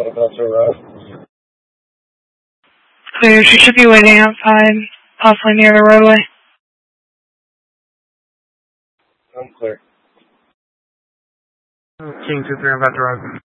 Clear. She should be waiting outside, possibly near the roadway. I'm clear. King 2-3, I'm about to arrive.